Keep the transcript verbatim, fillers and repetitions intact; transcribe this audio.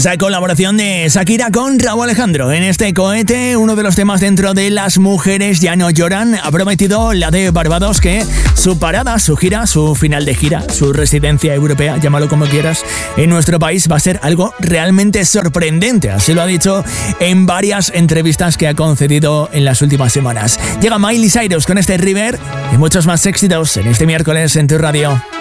Esa colaboración de Shakira con Rauw Alejandro en este Cohete, uno de los temas dentro de Las Mujeres Ya No Lloran. Ha prometido la de Barbados que su parada, su gira, su final de gira, su residencia europea, llámalo como quieras, en nuestro país va a ser algo realmente sorprendente. Así lo ha dicho en varias entrevistas que ha concedido en las últimas semanas. Llega Miley Cyrus con este River y muchos más éxitos en este miércoles en tu radio.